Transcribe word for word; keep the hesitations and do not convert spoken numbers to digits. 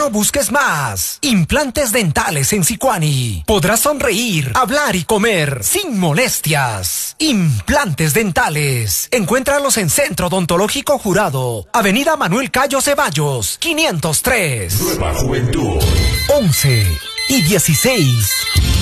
no busques más. Implantes dentales en Sicuani. Podrás sonreír, hablar y comer sin molestias. Implantes dentales. Encuéntralos en Centro Odontológico Jurado, Avenida Manuel Cayo Ceballos, quinientos tres. Nueva Juventud. once y dieciséis.